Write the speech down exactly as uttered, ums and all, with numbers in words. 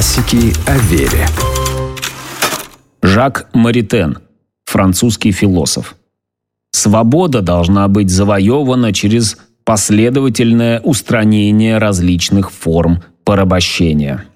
Классики о вере. Жак Маритен, французский философ. Свобода должна быть завоевана через последовательное устранение различных форм порабощения.